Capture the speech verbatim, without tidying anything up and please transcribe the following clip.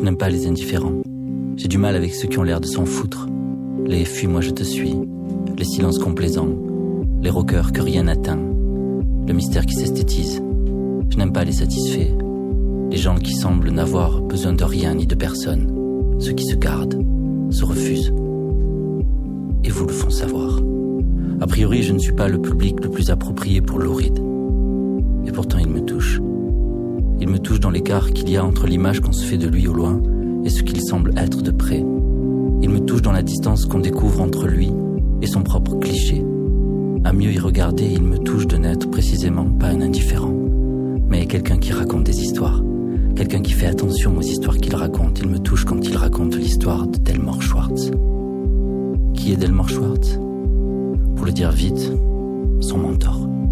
n'aime pas les indifférents. J'ai du mal avec ceux qui ont l'air de s'en foutre. Les « fuis-moi, je te suis », les silences complaisants, les rockers que rien n'atteint, le mystère qui s'esthétise. Je n'aime pas les satisfaits, les gens qui semblent n'avoir besoin de rien ni de personne, ceux qui se gardent, se refusent et vous le font savoir. A priori, je ne suis pas le public le plus approprié pour l'Ouride. Et pourtant, il me touche. Il me touche dans l'écart qu'il y a entre l'image qu'on se fait de lui au loin et ce qu'il semble être de près. Il me touche dans la distance qu'on découvre entre lui et son propre cliché. À mieux y regarder, il me touche de n'être précisément pas un indifférent, mais quelqu'un qui raconte des histoires. Quelqu'un qui fait attention aux histoires qu'il raconte. Il me touche quand il raconte l'histoire de Delmore Schwartz. Qui est Delmore Schwartz ? Pour le dire vite, son mentor.